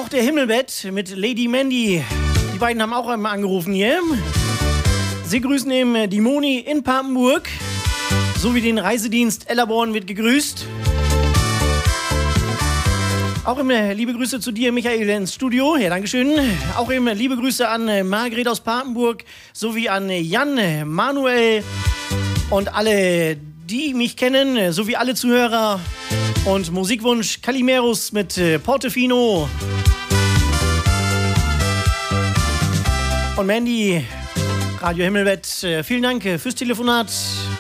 Auch der Himmelbett mit Lady Mandy. Die beiden haben auch einmal angerufen hier. Sie grüßen eben die Moni in Papenburg. Sowie den Reisedienst Ellerborn wird gegrüßt. Auch immer liebe Grüße zu dir, Michael, ins Studio. Ja, dankeschön. Auch immer liebe Grüße an Margret aus Papenburg, sowie an Jan, Manuel und alle, die mich kennen, sowie alle Zuhörer. Und Musikwunsch Calimeros mit Portofino. Und Mandy, Radio Himmelbett, vielen Dank fürs Telefonat.